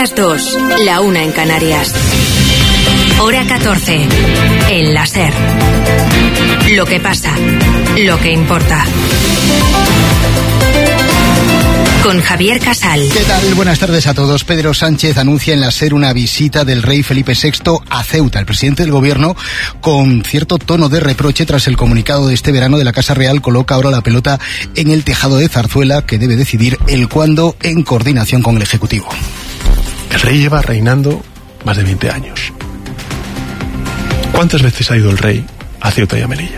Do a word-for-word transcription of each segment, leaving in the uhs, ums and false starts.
las dos, la una en Canarias. Hora catorce, en la SER. Lo que pasa, lo que importa. Con Javier Casal. ¿Qué tal? Buenas tardes a todos. Pedro Sánchez anuncia en la SER una visita del rey Felipe sexto a Ceuta. El presidente del gobierno, con cierto tono de reproche tras el comunicado de este verano de la Casa Real, coloca ahora la pelota en el tejado de Zarzuela, que debe decidir el cuándo en coordinación con el Ejecutivo. El rey lleva reinando más de veinte años. ¿Cuántas veces ha ido el rey a Ceuta y a Melilla?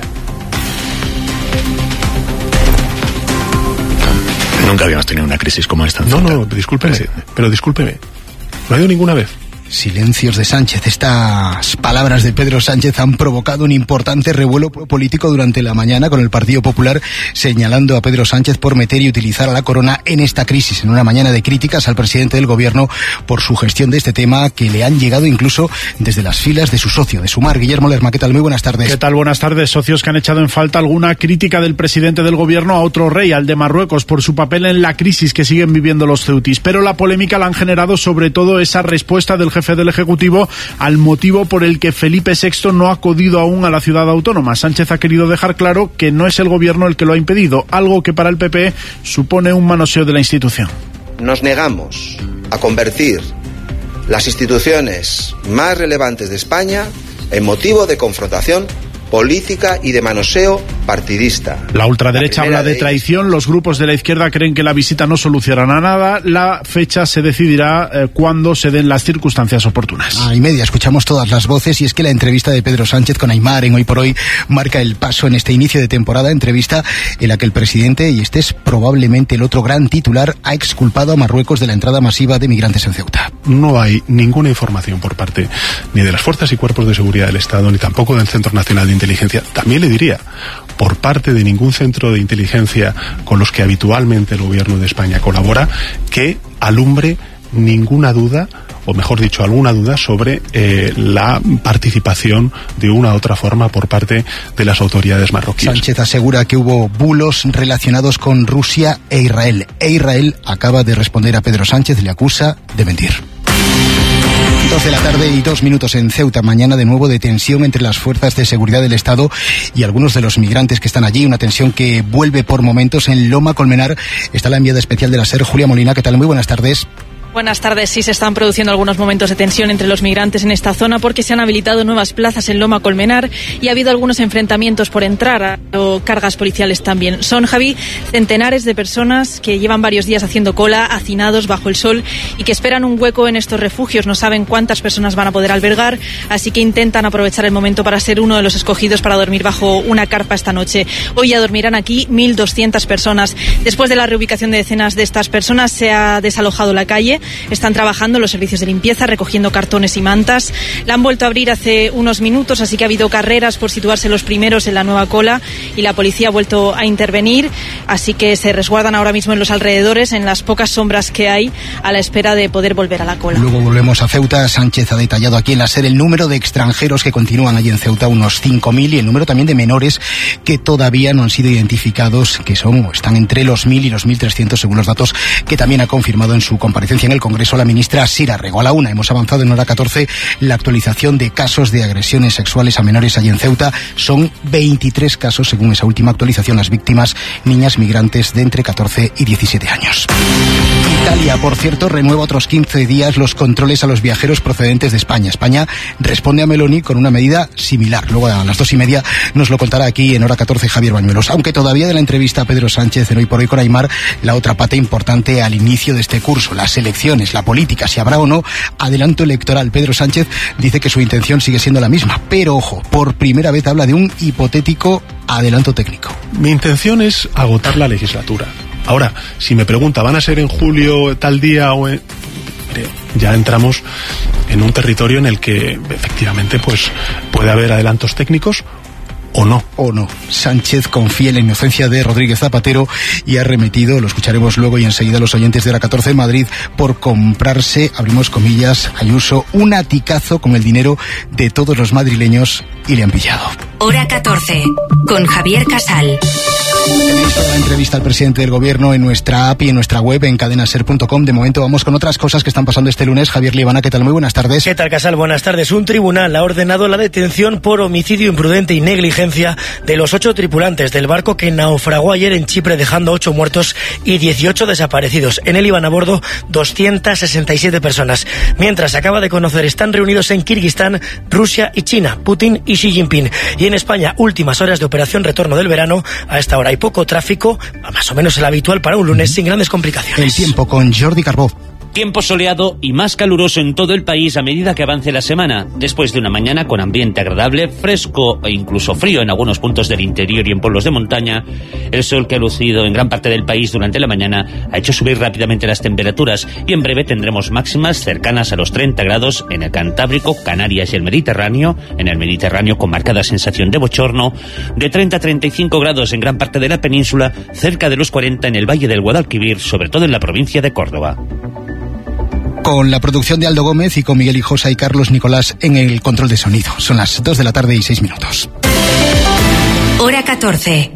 Nunca habíamos tenido una crisis como esta. No, no, discúlpeme, sí. pero discúlpeme. No ha ido ninguna vez. Silencios de Sánchez. Estas palabras de Pedro Sánchez han provocado un importante revuelo político durante la mañana, con el Partido Popular señalando a Pedro Sánchez por meter y utilizar a la corona en esta crisis, en una mañana de críticas al presidente del gobierno por su gestión de este tema, que le han llegado incluso desde las filas de su socio, de Sumar. Guillermo Lerma, ¿qué tal? Muy buenas tardes. ¿Qué tal? Buenas tardes. Socios que han echado en falta alguna crítica del presidente del gobierno a otro rey, al de Marruecos, por su papel en la crisis que siguen viviendo los ceutis. Pero la polémica la han generado sobre todo esa respuesta del jefe del Ejecutivo al motivo por el que Felipe sexto no ha acudido aún a la ciudad autónoma. Sánchez ha querido dejar claro que no es el gobierno el que lo ha impedido, algo que para el P P supone un manoseo de la institución. Nos negamos a convertir las instituciones más relevantes de España en motivo de confrontación política y de manoseo partidista. La ultraderecha la habla de, de traición, los grupos de la izquierda creen que la visita no solucionará nada, la fecha se decidirá eh, cuando se den las circunstancias oportunas. A y media escuchamos todas las voces, y es que la entrevista de Pedro Sánchez con Aimar en Hoy por Hoy marca el paso en este inicio de temporada, entrevista en la que el presidente, y este es probablemente el otro gran titular, ha exculpado a Marruecos de la entrada masiva de migrantes en Ceuta. No hay ninguna información por parte ni de las fuerzas y cuerpos de seguridad del Estado, ni tampoco del Centro Nacional de Inteligencia. También le diría, por parte de ningún centro de inteligencia con los que habitualmente el gobierno de España colabora, que alumbre ninguna duda, o mejor dicho, alguna duda sobre eh, la participación de una u otra forma por parte de las autoridades marroquíes. Sánchez asegura que hubo bulos relacionados con Rusia e Israel. E Israel acaba de responder a Pedro Sánchez, le acusa de mentir. dos de la tarde y dos minutos en Ceuta. Mañana de nuevo de tensión entre las fuerzas de seguridad del Estado y algunos de los migrantes que están allí. Una tensión que vuelve por momentos. En Loma Colmenar está la enviada especial de la SER, Julia Molina. ¿Qué tal? Muy buenas tardes. Buenas tardes. Sí, se están produciendo algunos momentos de tensión entre los migrantes en esta zona porque se han habilitado nuevas plazas en Loma Colmenar y ha habido algunos enfrentamientos por entrar, o cargas policiales también. Son, Javi, centenares de personas que llevan varios días haciendo cola, hacinados bajo el sol, y que esperan un hueco en estos refugios. No saben cuántas personas van a poder albergar, así que intentan aprovechar el momento para ser uno de los escogidos para dormir bajo una carpa esta noche. Hoy ya dormirán aquí mil doscientas personas. Después de la reubicación de decenas de estas personas, se ha desalojado la calle. Están trabajando los servicios de limpieza, recogiendo cartones y mantas. La han vuelto a abrir hace unos minutos, así que ha habido carreras por situarse los primeros en la nueva cola, y la policía ha vuelto a intervenir, así que se resguardan ahora mismo en los alrededores, en las pocas sombras que hay, a la espera de poder volver a la cola. Luego volvemos a Ceuta. Sánchez ha detallado aquí en la SER el número de extranjeros que continúan allí en Ceuta, unos cinco mil, y el número también de menores que todavía no han sido identificados, que son, están entre los mil y los mil trescientos, según los datos que también ha confirmado en su comparecencia en el Congreso la ministra Sira Rego. A la una hemos avanzado en hora catorce la actualización de casos de agresiones sexuales a menores allí en Ceuta. Son veintitrés casos, según esa última actualización. Las víctimas, niñas migrantes de entre catorce y diecisiete años. Italia, por cierto, renueva otros quince días los controles a los viajeros procedentes de España. España responde a Meloni con una medida similar. Luego a las dos y media nos lo contará aquí en hora catorce Javier Bañuelos. Aunque todavía de la entrevista a Pedro Sánchez en Hoy por Hoy con Aimar, la otra pata importante al inicio de este curso, las elecciones, la política, si habrá o no adelanto electoral. Pedro Sánchez dice que su intención sigue siendo la misma, pero ojo, por primera vez habla de un hipotético adelanto técnico. Mi intención es agotar la legislatura. Ahora, si me pregunta, ¿van a ser en julio tal día o en...? Mire, ya entramos en un territorio en el que efectivamente pues puede haber adelantos técnicos o no. O no. Sánchez confía en la inocencia de Rodríguez Zapatero y ha remitido, lo escucharemos luego y enseguida, los oyentes de hora catorce en Madrid, por comprarse, abrimos comillas, Ayuso, un aticazo con el dinero de todos los madrileños, y le han pillado. Hora catorce, con Javier Casal. Tenéis toda la entrevista al presidente del gobierno en nuestra app y en nuestra web en cadena ser punto com. De momento vamos con otras cosas que están pasando este lunes. Javier Liebana, ¿qué tal? Muy buenas tardes. ¿Qué tal, Casal? Buenas tardes. Un tribunal ha ordenado la detención por homicidio imprudente y negligencia de los ocho tripulantes del barco que naufragó ayer en Chipre, dejando ocho muertos y dieciocho desaparecidos. En él iban a bordo doscientas sesenta y siete personas. Mientras se acaba de conocer, están reunidos en Kirguistán, Rusia y China, Putin y Xi Jinping. Y en España, últimas horas de operación retorno del verano. A esta hora hay poco tráfico, más o menos el habitual para un lunes, sin grandes complicaciones. El tiempo con Jordi Carbó. Tiempo soleado y más caluroso en todo el país a medida que avance la semana. Después de una mañana con ambiente agradable, fresco e incluso frío en algunos puntos del interior y en pueblos de montaña, el sol que ha lucido en gran parte del país durante la mañana ha hecho subir rápidamente las temperaturas y en breve tendremos máximas cercanas a los treinta grados en el Cantábrico, Canarias y el Mediterráneo. En el Mediterráneo con marcada sensación de bochorno, de treinta a treinta y cinco grados en gran parte de la península, cerca de los cuarenta en el Valle del Guadalquivir, sobre todo en la provincia de Córdoba. Con la producción de Aldo Gómez y con Miguel Hijosa y Carlos Nicolás en el control de sonido. Son las dos de la tarde y seis minutos. Hora catorce.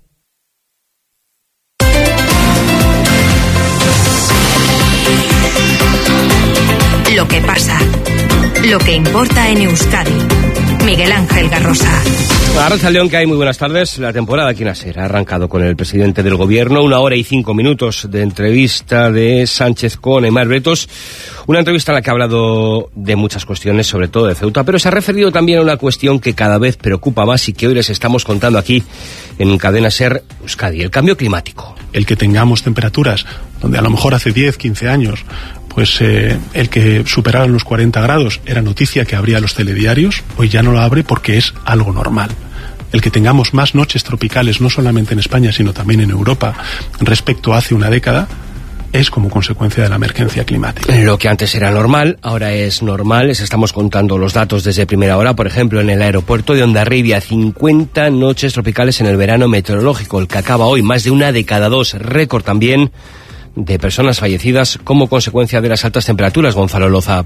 Lo que pasa. Lo que importa en Euskadi. Miguel Ángel Garrosa. Arratsaldeon, que hay muy buenas tardes. La temporada aquí en Aser ha arrancado con el presidente del gobierno, una hora y cinco minutos de entrevista de Sánchez con Aimar Bretos, una entrevista en la que ha hablado de muchas cuestiones, sobre todo de Ceuta, pero se ha referido también a una cuestión que cada vez preocupa más y que hoy les estamos contando aquí en Cadena Ser Euskadi, el cambio climático. El que tengamos temperaturas donde a lo mejor hace diez, quince años pues eh, el que superaran los cuarenta grados era noticia que abría los telediarios, hoy ya no lo abre porque es algo normal. El que tengamos más noches tropicales, no solamente en España, sino también en Europa, respecto a hace una década, es como consecuencia de la emergencia climática. Lo que antes era normal, ahora es normal. Les estamos contando los datos desde primera hora. Por ejemplo, en el aeropuerto de Hondarribia, cincuenta noches tropicales en el verano meteorológico, el que acaba hoy, más de una de cada dos. Récord también de personas fallecidas como consecuencia de las altas temperaturas. Gonzalo Loza.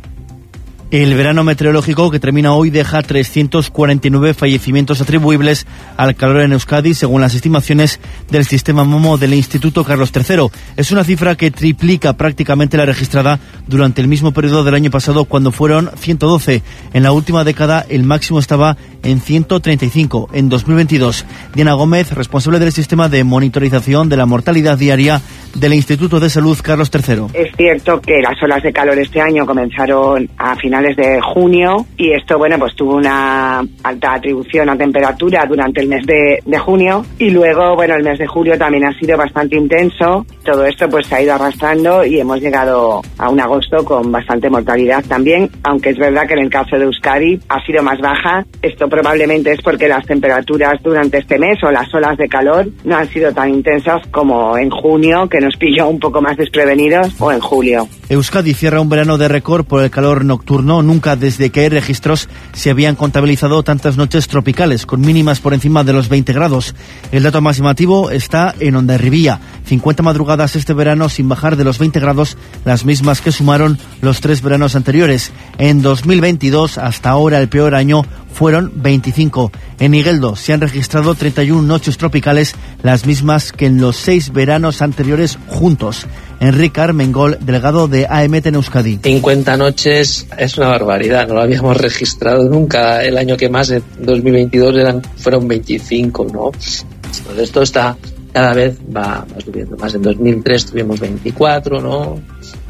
El verano meteorológico que termina hoy deja trescientos cuarenta y nueve fallecimientos atribuibles al calor en Euskadi, según las estimaciones del sistema MOMO del Instituto Carlos tercero. Es una cifra que triplica prácticamente la registrada durante el mismo periodo del año pasado, cuando fueron ciento doce. En la última década el máximo estaba en ciento treinta y cinco. En dos mil veintidós, Diana Gómez, responsable del sistema de monitorización de la mortalidad diaria del Instituto de Salud Carlos tercero. Es cierto que las olas de calor este año comenzaron a finales de junio y esto, bueno, pues tuvo una alta atribución a temperatura durante el mes de, de junio y luego, bueno, el mes de julio también ha sido bastante intenso. Todo esto pues se ha ido arrastrando y hemos llegado a un agosto con bastante mortalidad también, aunque es verdad que en el caso de Euskadi ha sido más baja. Esto probablemente es porque las temperaturas durante este mes o las olas de calor no han sido tan intensas como en junio, que nos pilló un poco más desprevenidos, o en julio. Euskadi cierra un verano de récord por el calor nocturno. Nunca desde que hay registros se habían contabilizado tantas noches tropicales, con mínimas por encima de los veinte grados. El dato más llamativo está en Hondarribia. cincuenta madrugadas este verano sin bajar de los veinte grados, las mismas que sumaron los tres veranos anteriores. En dos mil veintidós, hasta ahora el peor año, fueron veinticinco. En Igueldo se han registrado treinta y una noches tropicales, las mismas que en los seis veranos anteriores juntos. Enrique Armengol, delegado de A M T en Euskadi. cincuenta noches es una barbaridad, no lo habíamos registrado nunca. El año que más, en dos mil veintidós, eran, fueron veinticinco, ¿no? Entonces esto está, cada vez va, va subiendo más. En dos mil tres tuvimos veinticuatro, ¿no?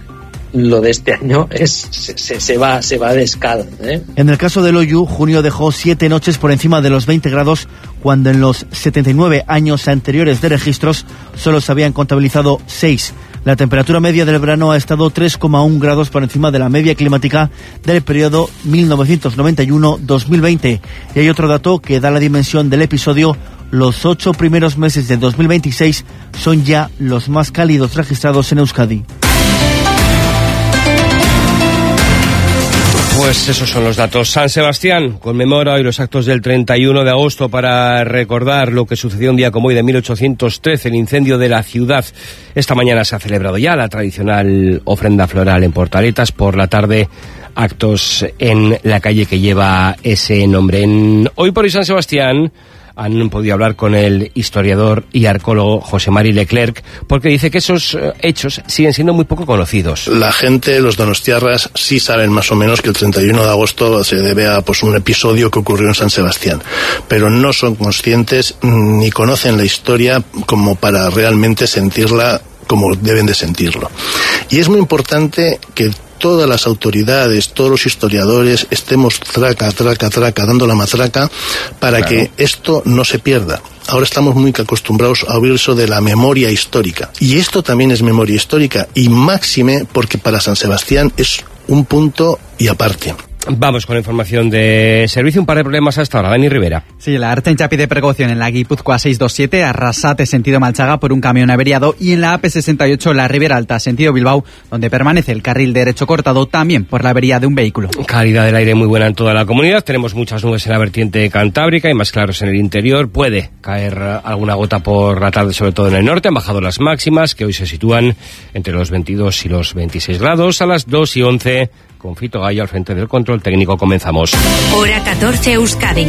Lo de este año es se, se, se va se va de escala, ¿eh? En el caso del Oyu, junio dejó siete noches por encima de los veinte grados, cuando en los setenta y nueve años anteriores de registros solo se habían contabilizado seis. La temperatura media del verano ha estado tres coma uno grados por encima de la media climática del periodo mil novecientos noventa y uno a dos mil veinte. Y hay otro dato que da la dimensión del episodio. Los ocho primeros meses de dos mil veintiséis son ya los más cálidos registrados en Euskadi. Pues esos son los datos. San Sebastián conmemora hoy los actos del treinta y uno de agosto para recordar lo que sucedió un día como hoy de mil ochocientos trece, el incendio de la ciudad. Esta mañana se ha celebrado ya la tradicional ofrenda floral en Portaletas. Por la tarde actos en la calle que lleva ese nombre. En Hoy por Hoy San Sebastián han podido hablar con el historiador y arqueólogo José Mari Leclerc, porque dice que esos hechos siguen siendo muy poco conocidos. La gente, los donostiarras, sí saben más o menos que el treinta y uno de agosto se debe a pues un episodio que ocurrió en San Sebastián, pero no son conscientes ni conocen la historia como para realmente sentirla como deben de sentirlo. Y es muy importante que todas las autoridades, todos los historiadores estemos traca, traca, traca, dando la matraca para claro. que esto no se pierda. Ahora estamos muy acostumbrados a oír eso de la memoria histórica. Y esto también es memoria histórica, y máxime porque para San Sebastián es un punto y aparte. Vamos con la información de servicio. Un par de problemas hasta ahora. Dani Rivera. Sí, la Ertzaintza pide precaución en la Guipúzcoa seiscientos veintisiete, Arrasate, sentido Malchaga, por un camión averiado, y en la A P sesenta y ocho, la Ribera Alta, sentido Bilbao, donde permanece el carril derecho cortado, también por la avería de un vehículo. Calidad del aire muy buena en toda la comunidad. Tenemos muchas nubes en la vertiente cantábrica y más claros en el interior. Puede caer alguna gota por la tarde, sobre todo en el norte. Han bajado las máximas, que hoy se sitúan entre los veintidós y los veintiséis grados. A las dos y once... con Fito Gallo al frente del control técnico. Comenzamos. Hora catorce Euskadi.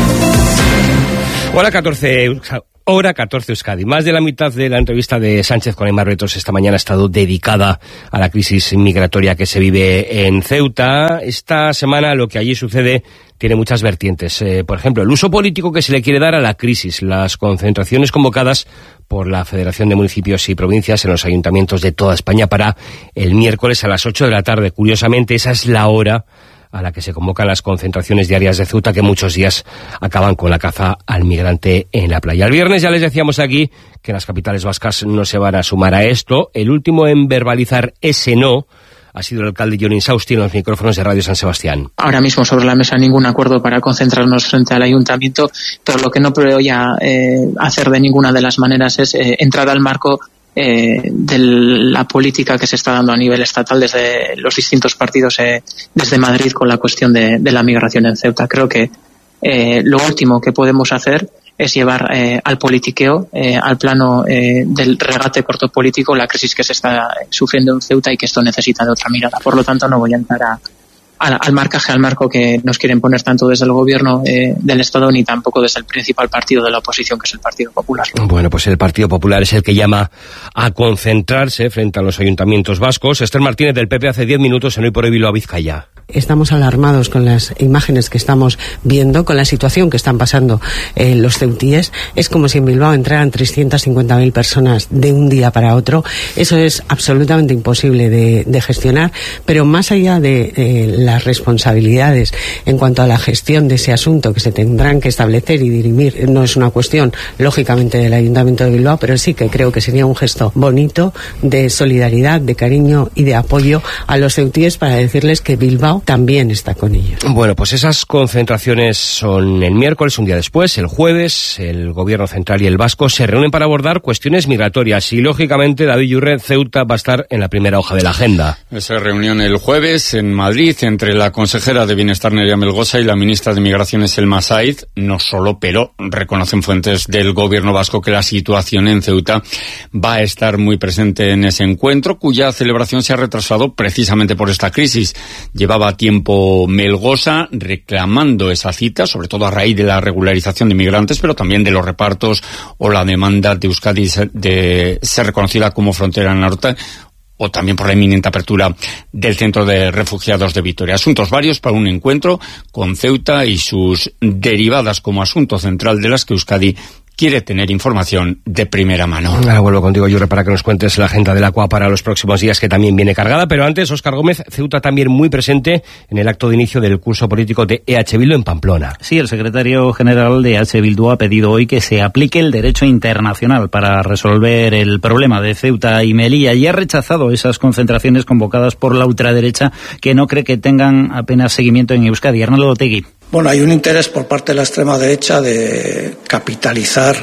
Hora catorce Hora catorce Euskadi. Más de la mitad de la entrevista de Sánchez con Aimar Bretos esta mañana ha estado dedicada a la crisis migratoria que se vive en Ceuta. Esta semana lo que allí sucede tiene muchas vertientes. Eh, por ejemplo, el uso político que se le quiere dar a la crisis, las concentraciones convocadas por la Federación de Municipios y Provincias en los ayuntamientos de toda España para el miércoles a las ocho de la tarde. Curiosamente, esa es la hora a la que se convocan las concentraciones diarias de Ceuta, que muchos días acaban con la caza al migrante en la playa. El viernes ya les decíamos aquí que las capitales vascas no se van a sumar a esto. El último en verbalizar ese no ha sido el alcalde Jon Insausti en los micrófonos de Radio San Sebastián. Ahora mismo sobre la mesa ningún acuerdo para concentrarnos frente al ayuntamiento, pero lo que no voy a eh, hacer de ninguna de las maneras es eh, entrar al marco eh, de la política que se está dando a nivel estatal desde los distintos partidos eh, desde Madrid con la cuestión de, de la migración en Ceuta. Creo que eh, lo último que podemos hacer es llevar eh, al politiqueo, eh, al plano eh, del regate corto político, la crisis que se está sufriendo en Ceuta y que esto necesita de otra mirada. Por lo tanto, no voy a entrar a, a, al marcaje, al marco que nos quieren poner tanto desde el gobierno eh, del Estado ni tampoco desde el principal partido de la oposición, que es el Partido Popular. Bueno, pues el Partido Popular es el que llama a concentrarse frente a los ayuntamientos vascos. Esther Martínez del P P hace diez minutos en Hoy por Hoy Bilbao, Vizcaya. Estamos alarmados con las imágenes que estamos viendo, con la situación que están pasando eh, los ceutíes. Es como si en Bilbao entraran trescientas cincuenta mil personas de un día para otro. Eso es absolutamente imposible de, de gestionar, pero más allá de eh, las responsabilidades en cuanto a la gestión de ese asunto que se tendrán que establecer y dirimir, no es una cuestión, lógicamente, del Ayuntamiento de Bilbao, pero sí que creo que sería un gesto bonito de solidaridad, de cariño y de apoyo a los ceutíes para decirles que Bilbao también está con ellos. Bueno, pues esas concentraciones son el miércoles, un día después, el jueves. El Gobierno Central y el Vasco se reúnen para abordar cuestiones migratorias y, lógicamente, David Yurre, Ceuta va a estar en la primera hoja de la agenda. Esa reunión el jueves en Madrid entre la consejera de Bienestar Nerea Melgosa y la ministra de Migraciones Elma Said. No solo, pero reconocen fuentes del Gobierno vasco que la situación en Ceuta va a estar muy presente en ese encuentro, cuya celebración se ha retrasado precisamente por esta crisis. Llevaba tiempo Melgosa reclamando esa cita, sobre todo a raíz de la regularización de inmigrantes, pero también de los repartos o la demanda de Euskadi de ser reconocida como frontera norte, o también por la inminente apertura del centro de refugiados de Vitoria. Asuntos varios para un encuentro con Ceuta y sus derivadas como asunto central de las que Euskadi quiere tener información de primera mano. Ahora vuelvo contigo, Yurre, para que nos cuentes la agenda del Aqua para los próximos días, que también viene cargada. Pero antes, Óscar Gómez, Ceuta también muy presente en el acto de inicio del curso político de E H Bildu en Pamplona. Sí, el secretario general de E H Bildu ha pedido hoy que se aplique el derecho internacional para resolver el problema de Ceuta y Melilla, y ha rechazado esas concentraciones convocadas por la ultraderecha, que no cree que tengan apenas seguimiento en Euskadi. Arnaldo Otegi. Bueno, hay un interés por parte de la extrema derecha de capitalizar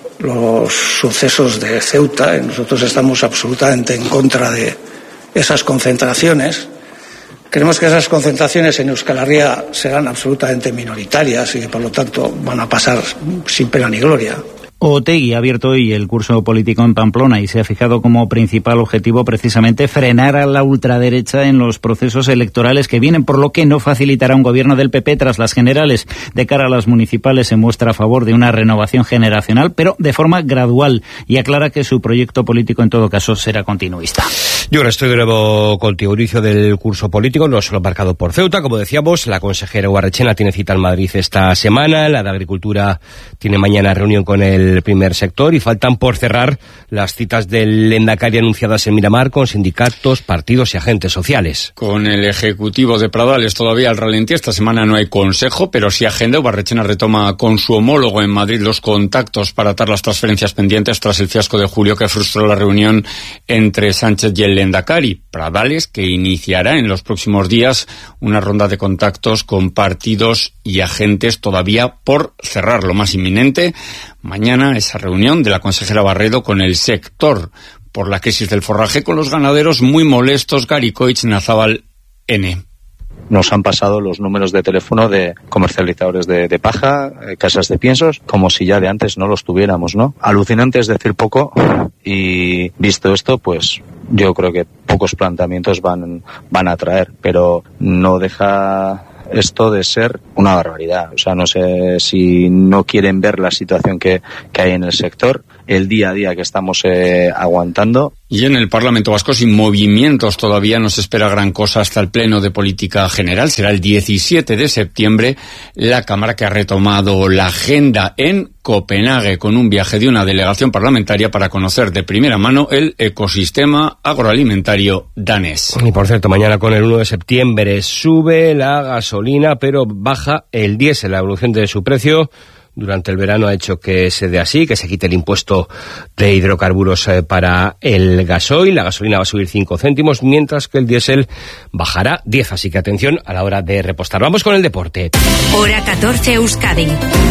los sucesos de Ceuta, y nosotros estamos absolutamente en contra de esas concentraciones. Creemos que esas concentraciones en Euskal Herria serán absolutamente minoritarias y que por lo tanto van a pasar sin pena ni gloria. Otegi ha abierto hoy el curso político en Pamplona y se ha fijado como principal objetivo precisamente frenar a la ultraderecha en los procesos electorales que vienen, por lo que no facilitará un gobierno del P P tras las generales. De cara a las municipales se muestra a favor de una renovación generacional, pero de forma gradual, y aclara que su proyecto político en todo caso será continuista. Yo ahora estoy de nuevo contigo, inicio del curso político, no solo marcado por Ceuta, como decíamos, la consejera Ubarretxena tiene cita en Madrid esta semana, la de Agricultura tiene mañana reunión con el primer sector y faltan por cerrar las citas del Lehendakari anunciadas en Miramar con sindicatos, partidos y agentes sociales. Con el Ejecutivo de Pradales todavía al ralentí, esta semana no hay consejo, pero sí agenda. Ubarretxena retoma con su homólogo en Madrid los contactos para atar las transferencias pendientes tras el fiasco de julio que frustró la reunión entre Sánchez y el Lehendakari. Pradales que iniciará en los próximos días una ronda de contactos con partidos y agentes todavía por cerrar. Lo más inminente, mañana esa reunión de la consejera Barredo con el sector por la crisis del forraje, con los ganaderos muy molestos. Garicoitz, Nazabal, N. Nos han pasado los números de teléfono de comercializadores de, de paja, eh, casas de piensos, como si ya de antes no los tuviéramos, ¿no? Alucinante es decir poco, y visto esto, pues yo creo que pocos planteamientos van, van a traer, pero no deja esto de ser una barbaridad. O sea, no sé si no quieren ver la situación que, que hay en el sector, el día a día que estamos eh, aguantando. Y en el Parlamento Vasco, sin movimientos todavía, no se espera gran cosa hasta el Pleno de Política General. Será el diecisiete de septiembre, la Cámara que ha retomado la agenda en Copenhague con un viaje de una delegación parlamentaria para conocer de primera mano el ecosistema agroalimentario danés. Y por cierto, mañana con el uno de septiembre sube la gasolina, pero baja el diésel. La evolución de su precio durante el verano ha hecho que se dé así, que se quite el impuesto de hidrocarburos eh, para el gasoil. La gasolina va a subir cinco céntimos, mientras que el diésel bajará diez. Así que atención a la hora de repostar. Vamos con el deporte. Hora catorce, Euskadi.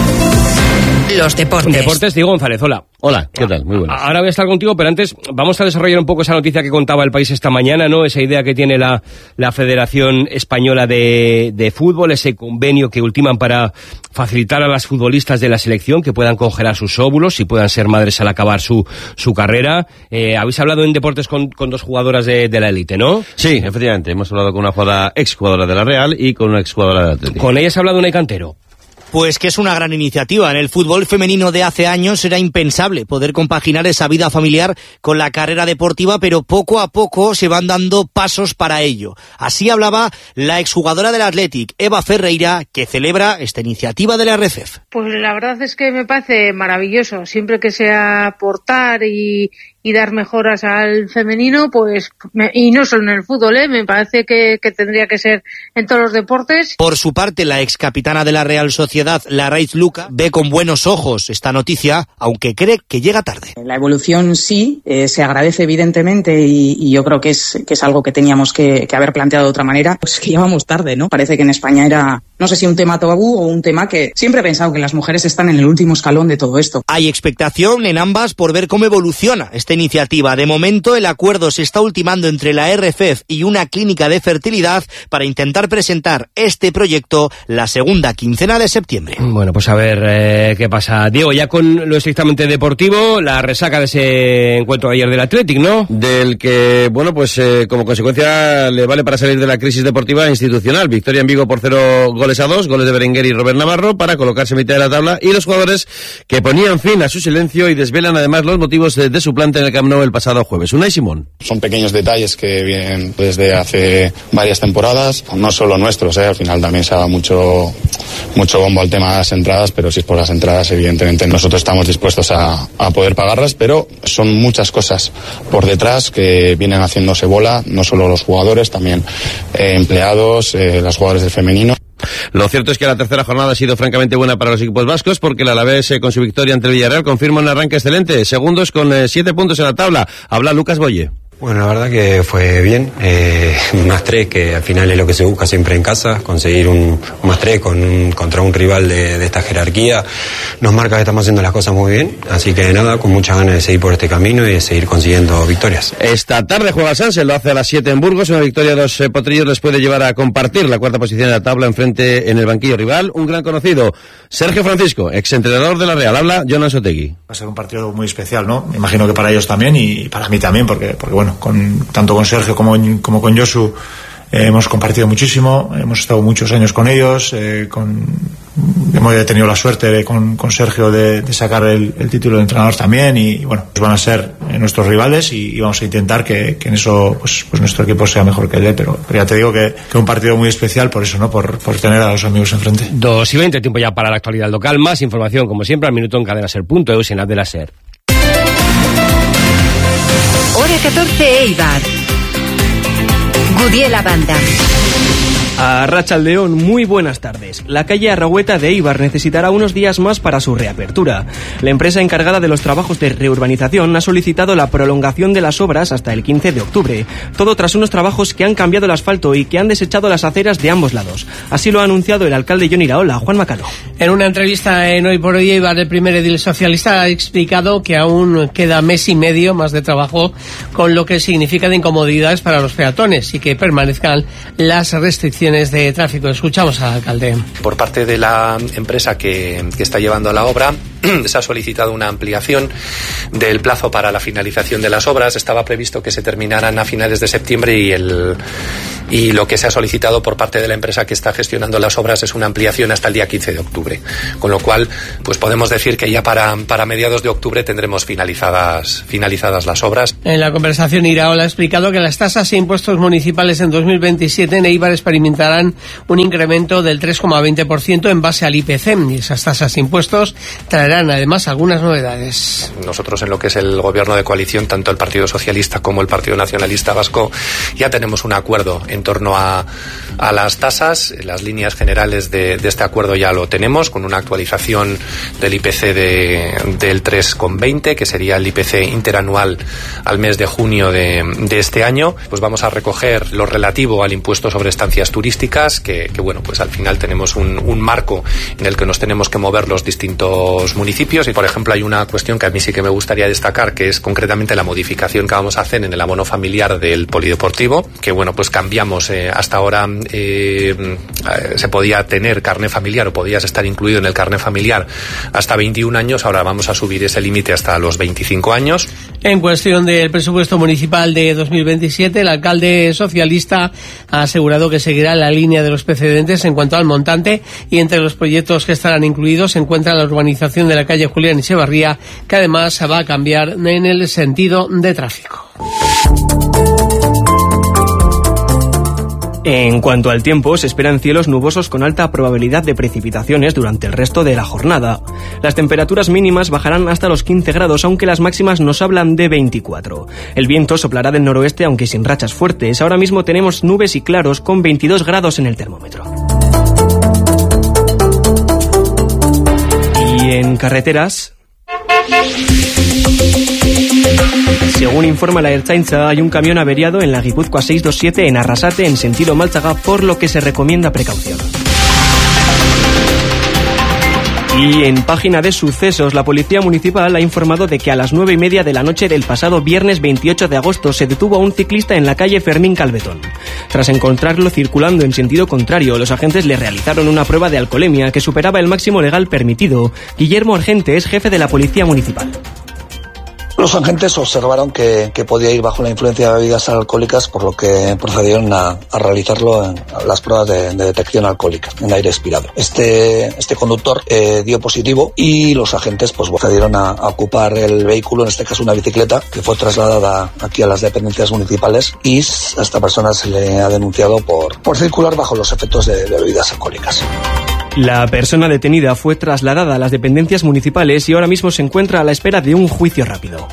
Los deportes. Deportes, Diego González, hola. Hola, ¿qué tal? Muy buenas. Ahora voy a estar contigo, pero antes vamos a desarrollar un poco esa noticia que contaba El País esta mañana, ¿no? Esa idea que tiene la, la Federación Española de, de Fútbol, ese convenio que ultiman para facilitar a las futbolistas de la selección que puedan congelar sus óvulos y puedan ser madres al acabar su, su carrera. Eh, habéis hablado en deportes con, con dos jugadoras de, de la élite, ¿no? Sí, efectivamente. Hemos hablado con una jugadora, exjugadora de la Real y con una exjugadora del Atlético. ¿Con ellas ha hablado Unai Cantero? Pues que es una gran iniciativa. En el fútbol femenino de hace años era impensable poder compaginar esa vida familiar con la carrera deportiva, pero poco a poco se van dando pasos para ello. Así hablaba la exjugadora del Athletic, Eva Ferreira, que celebra esta iniciativa de la R F E F. Pues la verdad es que me parece maravilloso. Siempre que sea aportar y... y dar mejoras al femenino, pues, me, y no solo en el fútbol, ¿eh? Me parece que, que tendría que ser en todos los deportes. Por su parte, la ex capitana de la Real Sociedad, Larraitz Luca, ve con buenos ojos esta noticia, aunque cree que llega tarde. La evolución sí, eh, se agradece evidentemente, y, y yo creo que es, que es algo que teníamos que, que haber planteado de otra manera, pues que ya vamos tarde, ¿no? Parece que en España era, no sé si un tema tabú o un tema que siempre he pensado que las mujeres están en el último escalón de todo esto. Hay expectación en ambas por ver cómo evoluciona este iniciativa. De momento, el acuerdo se está ultimando entre la R F E F y una clínica de fertilidad para intentar presentar este proyecto la segunda quincena de septiembre. Bueno, pues a ver eh, qué pasa. Diego, ya con lo estrictamente deportivo, la resaca de ese encuentro de ayer del Athletic, ¿no? Del que, bueno, pues eh, como consecuencia le vale para salir de la crisis deportiva e institucional. Victoria en Vigo por cero goles a dos, goles de Berenguer y Robert Navarro para colocarse en mitad de la tabla, y los jugadores que ponían fin a su silencio y desvelan además los motivos de, de su planta en el Camp Nou el pasado jueves. Unai Simón. Son pequeños detalles que vienen desde hace varias temporadas, no solo nuestros, ¿eh? Al final también se ha dado mucho, mucho bombo al tema de las entradas, pero si es por las entradas, evidentemente nosotros estamos dispuestos a, a poder pagarlas, pero son muchas cosas por detrás que vienen haciéndose bola, no solo los jugadores, también eh, empleados, eh, los jugadores del femenino. Lo cierto es que la tercera jornada ha sido francamente buena para los equipos vascos, porque el Alavés eh, con su victoria ante el Villarreal confirma un arranque excelente, segundos con eh, siete puntos en la tabla. Habla Lucas Boye. Bueno, la verdad que fue bien, eh, más tres, que al final es lo que se busca siempre en casa, conseguir un, un más tres con un, contra un rival de, de esta jerarquía, nos marca que estamos haciendo las cosas muy bien, así que nada, con muchas ganas de seguir por este camino y de seguir consiguiendo victorias. Esta tarde juega el Sanse, lo hace a las siete en Burgos, una victoria de los eh, potrillos les puede llevar a compartir la cuarta posición de la tabla enfrente en el banquillo rival, un gran conocido, Sergio Francisco, exentrenador de la Real, habla Jonas Otegui. Va a ser un partido muy especial, ¿no? Me imagino que para ellos también y para mí también, porque, porque bueno, con, tanto con Sergio como, como con Josu eh, hemos compartido muchísimo, hemos estado muchos años con ellos, eh, con, hemos tenido la suerte de, con, con Sergio de, de sacar el, el título de entrenador también y, y bueno, pues van a ser eh, nuestros rivales y, y vamos a intentar que, que en eso pues, pues nuestro equipo sea mejor que el de, pero, pero ya te digo que, que un partido muy especial por eso, ¿no? Por, por tener a los amigos enfrente. dos y veinte, tiempo ya para la actualidad local, más información como siempre al minuto en cadena ser punto e u sin app de la SER. Hora catorce, Eibar. Gudiela Banda. A Rachaldeón, muy buenas tardes. La calle Arragüeta de Eibar necesitará unos días más para su reapertura. La empresa encargada de los trabajos de reurbanización ha solicitado la prolongación de las obras hasta el quince de octubre. Todo tras unos trabajos que han cambiado el asfalto y que han desechado las aceras de ambos lados. Así lo ha anunciado el alcalde Jon Iraola, Juan Macano. En una entrevista en Hoy por Hoy Eibar, el primer edil socialista ha explicado que aún queda mes y medio más de trabajo, con lo que significa de incomodidades para los peatones y que permanezcan las restricciones de tráfico. Escuchamos al alcalde. Por parte de la empresa que, que está llevando la obra, se ha solicitado una ampliación del plazo para la finalización de las obras. Estaba previsto que se terminaran a finales de septiembre y el y lo que se ha solicitado por parte de la empresa que está gestionando las obras es una ampliación hasta el día quince de octubre. Con lo cual, pues podemos decir que ya para, para mediados de octubre tendremos finalizadas, finalizadas las obras. En la conversación, Iraola ha explicado que las tasas e impuestos municipales en dos mil veintisiete en Eibar experimentarán un incremento del tres coma veinte por ciento en base al I P C, y esas tasas e impuestos traerán además algunas novedades. Nosotros en lo que es el gobierno de coalición, tanto el Partido Socialista como el Partido Nacionalista Vasco, ya tenemos un acuerdo en torno a, a las tasas. Las líneas generales de, de este acuerdo ya lo tenemos, con una actualización del I P C de, del tres coma veinte, que sería el I P C interanual al mes de junio de, de este año. Pues vamos a recoger lo relativo al impuesto sobre estancias turísticas, que, que bueno, pues al final tenemos un, un marco en el que nos tenemos que mover los distintos municipios y, por ejemplo, hay una cuestión que a mí sí que me gustaría destacar, que es concretamente la modificación que vamos a hacer en el abono familiar del polideportivo, que bueno, pues cambiamos eh, hasta ahora eh, se podía tener carné familiar o podías estar incluido en el carné familiar hasta veintiún años, ahora vamos a subir ese límite hasta los veinticinco años. En cuestión del presupuesto municipal de dos mil veintisiete, el alcalde socialista ha asegurado que seguirá la línea de los precedentes en cuanto al montante, y entre los proyectos que estarán incluidos se encuentra la urbanización de la calle Julián Echevarría, que además va a cambiar en el sentido de tráfico. En cuanto al tiempo, se esperan cielos nubosos con alta probabilidad de precipitaciones durante el resto de la jornada. Las temperaturas mínimas bajarán hasta los quince grados, aunque las máximas nos hablan de veinticuatro. El viento soplará del noroeste, aunque sin rachas fuertes. Ahora mismo tenemos nubes y claros con veintidós grados en el termómetro. Y en carreteras... Según informa la Ertzaintza, hay un camión averiado en la Guipúzcoa seiscientos veintisiete en Arrasate en sentido Málzaga, por lo que se recomienda precaución. Y en página de sucesos, la Policía Municipal ha informado de que a las nueve y media de la noche del pasado viernes veintiocho de agosto se detuvo a un ciclista en la calle Fermín Calvetón. Tras encontrarlo circulando en sentido contrario, los agentes le realizaron una prueba de alcoholemia que superaba el máximo legal permitido. Guillermo Argente es jefe de la Policía Municipal. Los agentes observaron que, que podía ir bajo la influencia de bebidas alcohólicas, por lo que procedieron a, a realizarlo en las pruebas de, de detección alcohólica en aire expirado. Este, este conductor eh, dio positivo y los agentes pues procedieron a, a ocupar el vehículo, en este caso una bicicleta, que fue trasladada aquí a las dependencias municipales, y a esta persona se le ha denunciado por, por circular bajo los efectos de, de bebidas alcohólicas. La persona detenida fue trasladada a las dependencias municipales y ahora mismo se encuentra a la espera de un juicio rápido.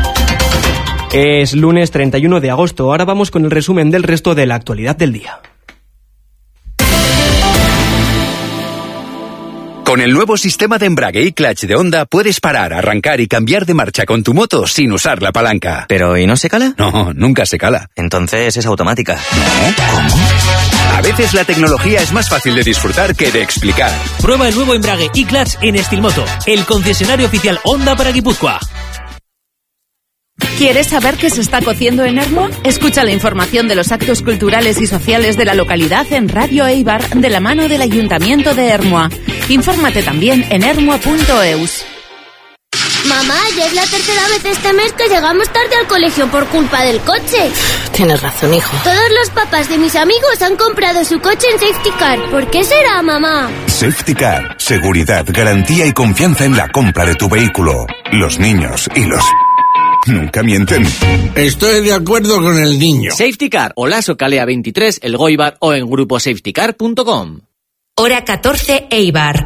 Es lunes treinta y uno de agosto, ahora vamos con el resumen del resto de la actualidad del día. Con el nuevo sistema de embrague y clutch de Honda puedes parar, arrancar y cambiar de marcha con tu moto sin usar la palanca. ¿Pero y no se cala? No, nunca se cala. Entonces es automática. ¿No? ¿Cómo? A veces la tecnología es más fácil de disfrutar que de explicar. Prueba el nuevo embrague y clutch en Estilmoto, el concesionario oficial Honda para Guipúzcoa. ¿Quieres saber qué se está cociendo en Ermua? Escucha la información de los actos culturales y sociales de la localidad en Radio Eibar de la mano del Ayuntamiento de Ermua. Infórmate también en ermua punto eus. Mamá, ya es la tercera vez este mes que llegamos tarde al colegio por culpa del coche. Tienes razón, hijo. Todos los papás de mis amigos han comprado su coche en Safety Car. ¿Por qué será, mamá? Safety Car. Seguridad, garantía y confianza en la compra de tu vehículo. Los niños y los... nunca mienten. Estoy de acuerdo con el niño. Safety Car, Olaso Calea veintitrés, El Goibar o en grupo safety car punto com. Hora catorce, Eibar.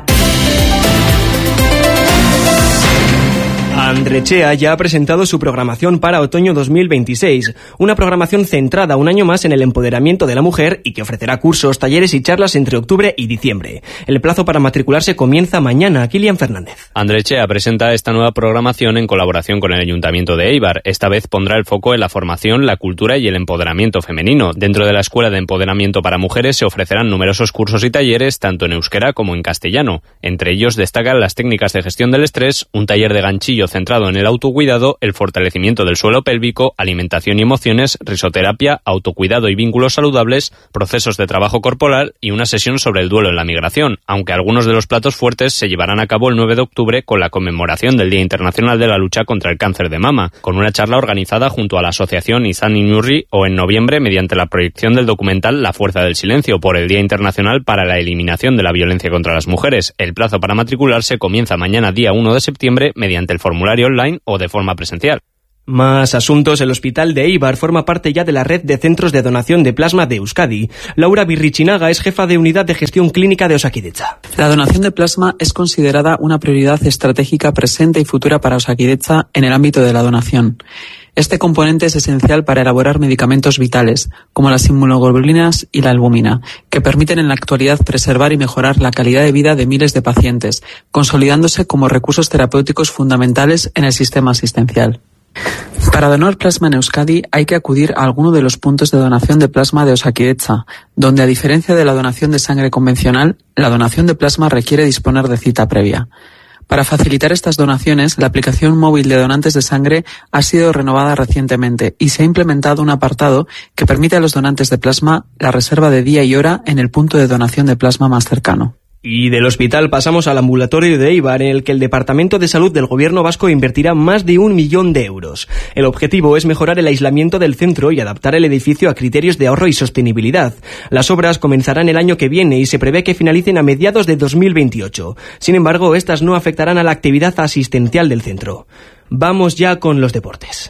Andrechea ya ha presentado su programación para otoño dos mil veintiséis, una programación centrada un año más en el empoderamiento de la mujer y que ofrecerá cursos, talleres y charlas entre octubre y diciembre. El plazo para matricularse comienza mañana. Kilian Fernández. Andrechea presenta esta nueva programación en colaboración con el Ayuntamiento de Eibar. Esta vez pondrá el foco en la formación, la cultura y el empoderamiento femenino. Dentro de la Escuela de Empoderamiento para Mujeres se ofrecerán numerosos cursos y talleres, tanto en euskera como en castellano. Entre ellos destacan las técnicas de gestión del estrés, un taller de ganchillo centrado en el autocuidado, el fortalecimiento del suelo pélvico, alimentación y emociones, risoterapia, autocuidado y vínculos saludables, procesos de trabajo corporal y una sesión sobre el duelo en la migración, aunque algunos de los platos fuertes se llevarán a cabo el nueve de octubre con la conmemoración del Día Internacional de la Lucha contra el Cáncer de Mama, con una charla organizada junto a la asociación Izan Inurri o en noviembre mediante la proyección del documental La Fuerza del Silencio por el Día Internacional para la Eliminación de la Violencia contra las Mujeres. El plazo para matricularse comienza mañana día uno de septiembre mediante el formulario online o de forma presencial. Más asuntos. El Hospital de Eibar forma parte ya de la red de centros de donación de plasma de Euskadi. Laura Birrichinaga es jefa de unidad de gestión clínica de Osakidetza. La donación de plasma es considerada una prioridad estratégica presente y futura para Osakidetza en el ámbito de la donación. Este componente es esencial para elaborar medicamentos vitales, como las inmunoglobulinas y la albúmina, que permiten en la actualidad preservar y mejorar la calidad de vida de miles de pacientes, consolidándose como recursos terapéuticos fundamentales en el sistema asistencial. Para donar plasma en Euskadi hay que acudir a alguno de los puntos de donación de plasma de Osakidetza, donde a diferencia de la donación de sangre convencional, la donación de plasma requiere disponer de cita previa. Para facilitar estas donaciones, la aplicación móvil de donantes de sangre ha sido renovada recientemente y se ha implementado un apartado que permite a los donantes de plasma la reserva de día y hora en el punto de donación de plasma más cercano. Y del hospital pasamos al ambulatorio de Eibar, en el que el Departamento de Salud del Gobierno vasco invertirá más de un millón de euros. El objetivo es mejorar el aislamiento del centro y adaptar el edificio a criterios de ahorro y sostenibilidad. Las obras comenzarán el año que viene y se prevé que finalicen a mediados de dos mil veintiocho. Sin embargo, estas no afectarán a la actividad asistencial del centro. Vamos ya con los deportes.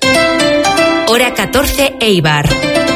Hora catorce, Eibar.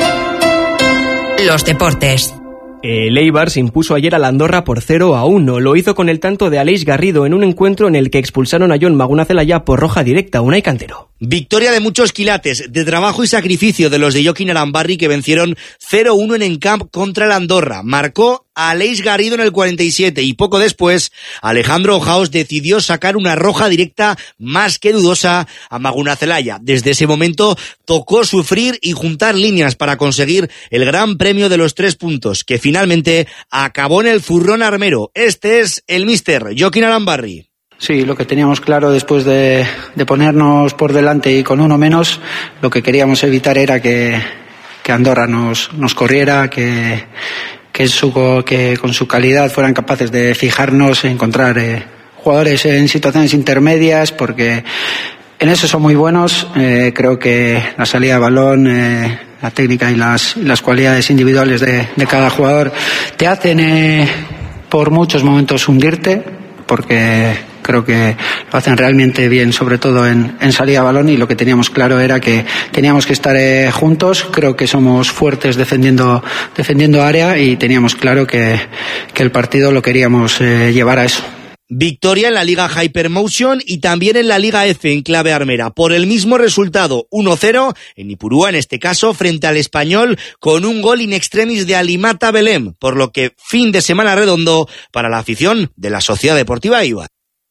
Los deportes. El Eibar se impuso ayer a la Andorra por cero a uno. Lo hizo con el tanto de Aleix Garrido en un encuentro en el que expulsaron a Jon Maguna Zelaya por roja directa. Unai Cantero. Victoria de muchos quilates, de trabajo y sacrificio de los de Joaquín Arambarri, que vencieron cero uno en Encamp contra el Andorra. Marcó a Aleix Garrido en el cuarenta y siete y poco después Alejandro Ojaos decidió sacar una roja directa más que dudosa a Maguna Zelaya. Desde ese momento tocó sufrir y juntar líneas para conseguir el gran premio de los tres puntos, que finalmente acabó en el zurrón armero. Este es el míster Joaquín Arambarri. Sí, lo que teníamos claro después de, de ponernos por delante y con uno menos, lo que queríamos evitar era que, que Andorra nos, nos corriera, que, que, su, que con su calidad fueran capaces de fijarnos, encontrar eh, jugadores en situaciones intermedias, porque en eso son muy buenos. Eh, creo que la salida de balón, eh, la técnica y las, las cualidades individuales de, de cada jugador te hacen eh, por muchos momentos hundirte, porque creo que lo hacen realmente bien, sobre todo en, en salida de balón, y lo que teníamos claro era que teníamos que estar eh, juntos. Creo que somos fuertes defendiendo defendiendo área y teníamos claro que, que el partido lo queríamos eh, llevar a eso. Victoria en la Liga Hypermotion y también en la Liga F en clave armera. Por el mismo resultado, uno cero, en Ipurúa en este caso, frente al Español, con un gol in extremis de Alimata Belém, por lo que fin de semana redondo para la afición de la Sociedad Deportiva Eibar.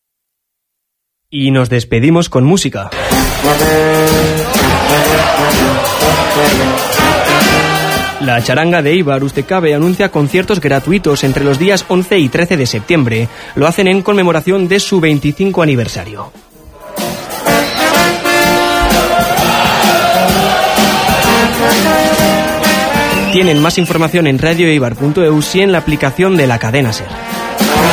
Y nos despedimos con música. La charanga de Eibar Ustekabe anuncia conciertos gratuitos entre los días once y trece de septiembre. Lo hacen en conmemoración de su veinticinco aniversario. Tienen más información en radio eibar punto e u y en la aplicación de la cadena SER.